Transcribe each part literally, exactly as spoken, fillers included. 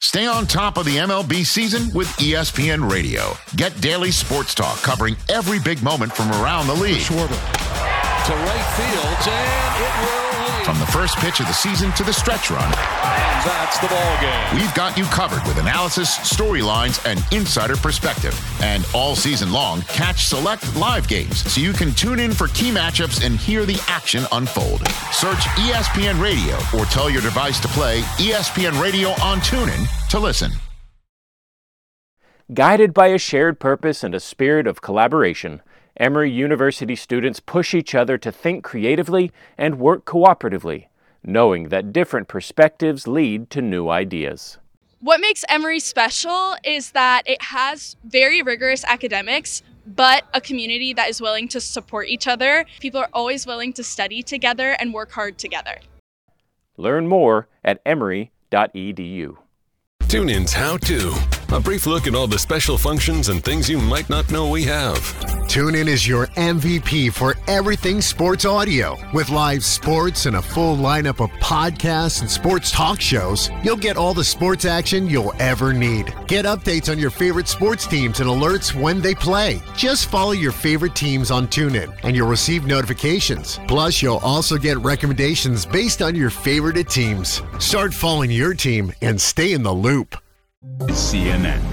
Stay on top of the M L B season with E S P N Radio. Get daily sports talk covering every big moment from around the league. Schwarber to right field, and it will lead. From the first pitch of the season to the stretch run. And that's the ball game. We've got you covered with analysis, storylines, and insider perspective. And all season long, catch select live games so you can tune in for key matchups and hear the action unfold. Search E S P N Radio or tell your device to play E S P N Radio on TuneIn to listen. Guided by a shared purpose and a spirit of collaboration, Emory University students push each other to think creatively and work cooperatively, knowing that different perspectives lead to new ideas. What makes Emory special is that it has very rigorous academics, but a community that is willing to support each other. People are always willing to study together and work hard together. Learn more at emory dot e d u. TuneIn's How To. A brief look at all the special functions and things you might not know we have. TuneIn is your M V P for everything sports audio. With live sports and a full lineup of podcasts and sports talk shows, you'll get all the sports action you'll ever need. Get updates on your favorite sports teams and alerts when they play. Just follow your favorite teams on TuneIn and you'll receive notifications. Plus, you'll also get recommendations based on your favorite teams. Start following your team and stay in the loop. C N N.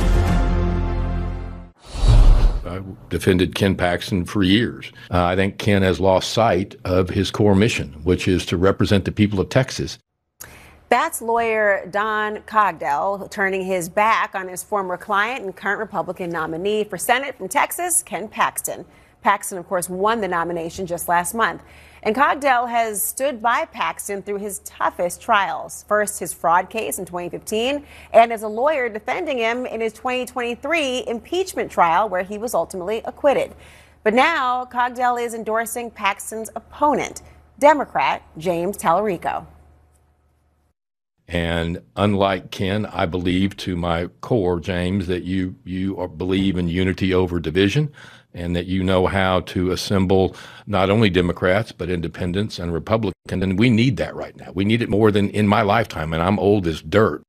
I defended Ken Paxton for years. Uh, I think Ken has lost sight of his core mission, which is to represent the people of Texas. That's lawyer Don Cogdell turning his back on his former client and current Republican nominee for Senate from Texas, Ken Paxton. Paxton, of course, won the nomination just last month. And Cogdell has stood by Paxton through his toughest trials. First, his fraud case in twenty fifteen, and as a lawyer defending him in his twenty twenty-three impeachment trial, where he was ultimately acquitted. But now, Cogdell is endorsing Paxton's opponent, Democrat James Talarico. And unlike Ken, I believe to my core, James, that you you are, believe in unity over division, and that you know how to assemble not only Democrats, but independents and Republicans. And we need that right now. We need it more than in my lifetime, and I'm old as dirt.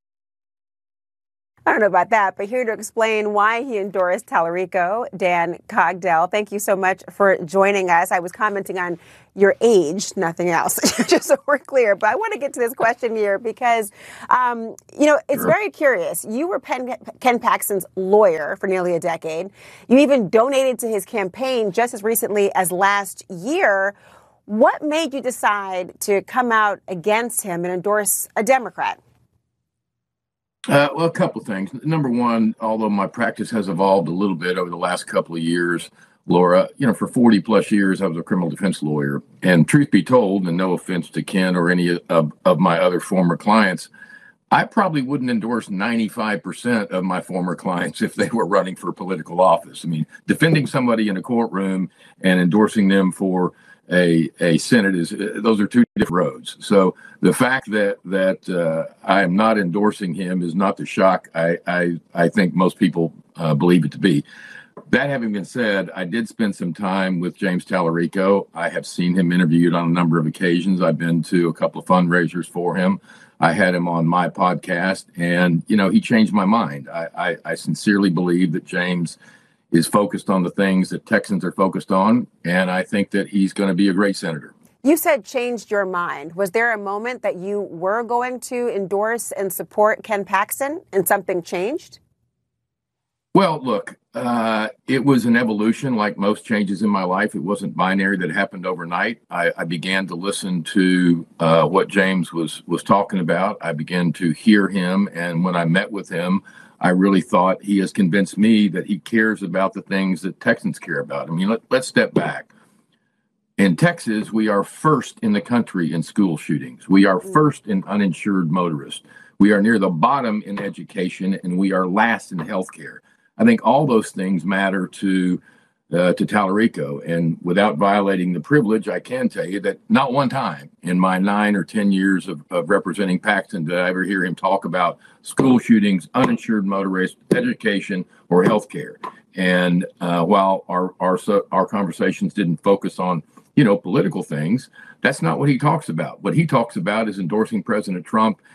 I don't know about that, but here to explain why he endorsed Talarico, Dan Cogdell. Thank you so much for joining us. I was commenting on your age, nothing else, just so we're clear. But I want to get to this question here because, um, you know, it's sure. very curious. You were Pen- Ken Paxton's lawyer for nearly a decade. You even donated to his campaign just as recently as last year. What made you decide to come out against him and endorse a Democrat? Uh, well, a couple of things. Number one, although my practice has evolved a little bit over the last couple of years, Laura, you know, for forty plus years, I was a criminal defense lawyer. And truth be told, and no offense to Ken or any of, of my other former clients, I probably wouldn't endorse ninety-five percent of my former clients if they were running for political office. I mean, defending somebody in a courtroom and endorsing them for a a Senate is those are two different roads. So the fact that that uh, I am not endorsing him is not the shock I I, I think most people uh, believe it to be. That having been said, I did spend some time with James Talarico. I have seen him interviewed on a number of occasions. I've been to a couple of fundraisers for him. I had him on my podcast, and you know he changed my mind. I, I, I sincerely believe that James is focused on the things that Texans are focused on, and I think that he's going to be a great senator. You said changed your mind. Was there a moment that you were going to endorse and support Ken Paxton and something changed? Well, look, uh, it was an evolution like most changes in my life. It wasn't binary that happened overnight. I, I began to listen to uh, what James was was talking about. I began to hear him, and when I met with him, I really thought he has convinced me that he cares about the things that Texans care about. I mean, let, let's step back. In Texas, we are first in the country in school shootings. We are first in uninsured motorists. We are near the bottom in education, and we are last in healthcare. I think all those things matter to uh, to Talarico. And without violating the privilege, I can tell you that not one time in my nine or ten years of, of representing Paxton did I ever hear him talk about school shootings, uninsured motorists, education, or healthcare. And uh, while our, our our conversations didn't focus on, you know, political things, that's not what he talks about. What he talks about is endorsing President Trump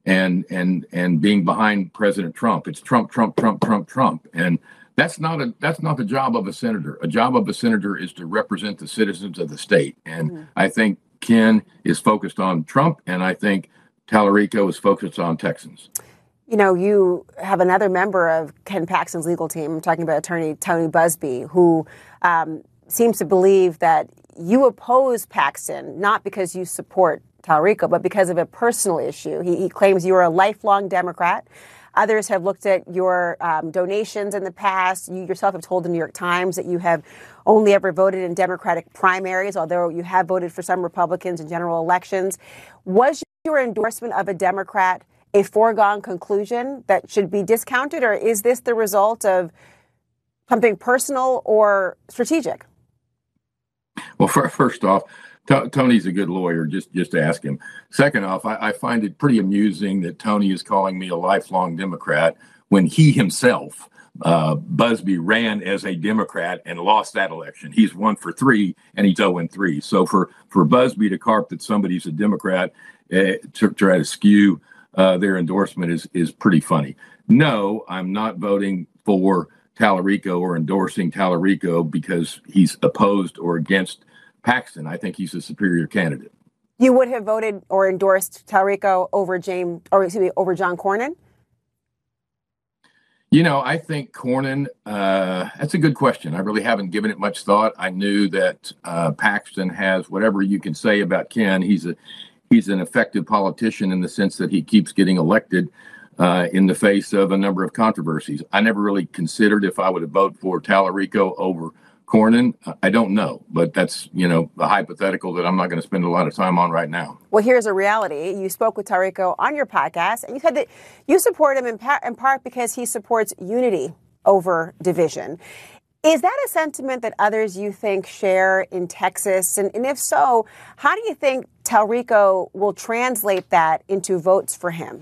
and and and being behind President Trump. It's Trump, Trump, Trump, Trump, Trump. And that's not a that's not the job of a senator. A job of a senator is to represent the citizens of the state. And mm-hmm. I think Ken is focused on Trump, and I think Tallarico is focused on Texans. You know, you have another member of Ken Paxton's legal team. I'm talking about attorney Tony Buzbee, who um, seems to believe that you oppose Paxton, not because you support Tallarico, but because of a personal issue. He, he claims you are a lifelong Democrat. Others have looked at your um, donations in the past. You yourself have told the New York Times that you have only ever voted in Democratic primaries, although you have voted for some Republicans in general elections. Was your endorsement of a Democrat a foregone conclusion that should be discounted, or is this the result of something personal or strategic? Well, first off, T- Tony's a good lawyer. Just just ask him. Second off, I, I find it pretty amusing that Tony is calling me a lifelong Democrat when he himself, uh, Buzbee, ran as a Democrat and lost that election. He's one for three, and he's oh and three. So for, for Buzbee to carp that somebody's a Democrat uh, to try to skew Uh, their endorsement is is pretty funny. No, I'm not voting for Tallarico or endorsing Tallarico because he's opposed or against Paxton. I think he's a superior candidate. You would have voted or endorsed Tallarico over James, or excuse me, over John Cornyn? You know, I think Cornyn, uh, that's a good question. I really haven't given it much thought. I knew that uh, Paxton has whatever you can say about Ken. He's a He's an effective politician in the sense that he keeps getting elected uh, in the face of a number of controversies. I never really considered if I would have voted for Tallarico over Cornyn. I don't know, but that's, you know, a hypothetical that I'm not going to spend a lot of time on right now. Well, here's a reality. You spoke with Tallarico on your podcast, and you said that you support him in, pa- in part because he supports unity over division. Is that a sentiment that others you think share in Texas? And, and if so, how do you think Tallarico will translate that into votes for him?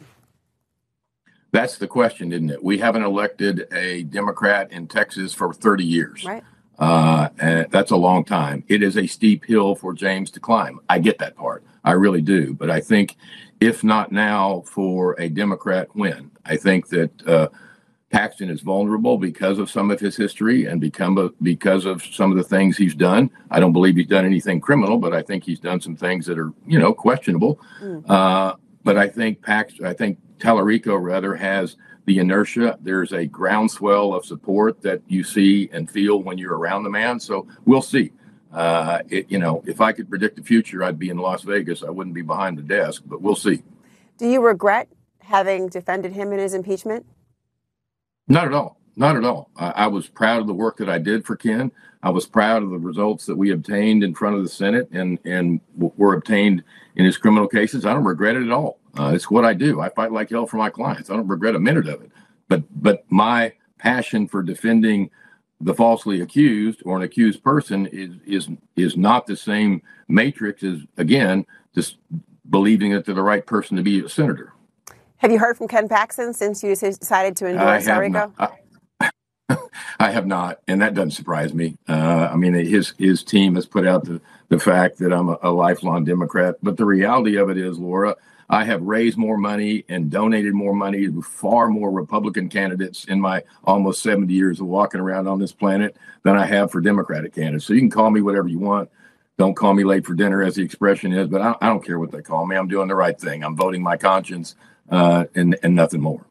That's the question, isn't it? We haven't elected a Democrat in Texas for thirty years. Right. Uh, and that's a long time. It is a steep hill for James to climb. I get that part. I really do. But I think if not now for a Democrat win, I think that uh, Paxton is vulnerable because of some of his history and become a, because of some of the things he's done. I don't believe he's done anything criminal, but I think he's done some things that are, you know, questionable. Mm. Uh, but I think Paxton, I think Tallarico rather has the inertia. There's a groundswell of support that you see and feel when you're around the man. So we'll see. Uh, it, you know, if I could predict the future, I'd be in Las Vegas. I wouldn't be behind the desk, but we'll see. Do you regret having defended him in his impeachment? Not at all. Not at all. I, I was proud of the work that I did for Ken. I was proud of the results that we obtained in front of the Senate and, and were obtained in his criminal cases. I don't regret it at all. Uh, it's what I do. I fight like hell for my clients. I don't regret a minute of it. But but my passion for defending the falsely accused or an accused person is is is not the same matrix as, again, just believing that they're the right person to be a senator. Have you heard from Ken Paxton since you decided to endorse Tallarico? I, I have not, and that doesn't surprise me. Uh, I mean, his his team has put out the, the fact that I'm a, a lifelong Democrat, but the reality of it is, Laura, I have raised more money and donated more money to far more Republican candidates in my almost seventy years of walking around on this planet than I have for Democratic candidates. So you can call me whatever you want. Don't call me late for dinner, as the expression is, but I, I don't care what they call me. I'm doing the right thing. I'm voting my conscience uh, and, and nothing more.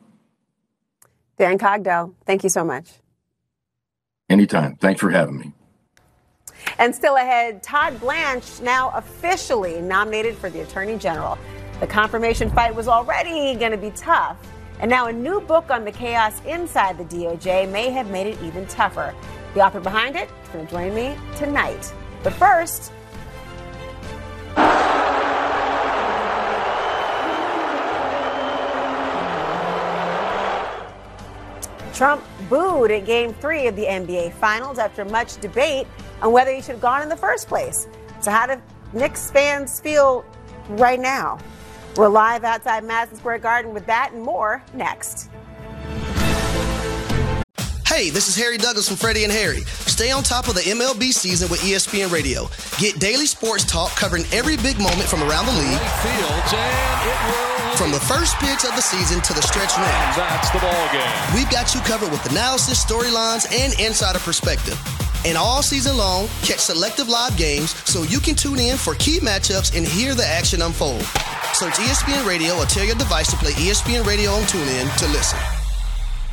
Dan Cogdell, thank you so much. Anytime. Thanks for having me. And still ahead, Todd Blanche now officially nominated for the Attorney General. The confirmation fight was already going to be tough, and now a new book on the chaos inside the D O J may have made it even tougher. The author behind it is going to join me tonight. But first, Trump booed at Game three of the N B A Finals after much debate on whether he should have gone in the first place. So how do Knicks fans feel right now? We're live outside Madison Square Garden with that and more next. Hey, this is Harry Douglas from Freddie and Harry. Stay on top of the M L B season with E S P N Radio. Get daily sports talk covering every big moment from around the league. Right fields, and it will From the first pitch of the season to the stretch run. That's the ball game. We've got you covered with analysis, storylines, and insider perspective. And all season long, catch selective live games so you can tune in for key matchups and hear the action unfold. Search E S P N Radio or tell your device to play E S P N Radio on TuneIn to listen.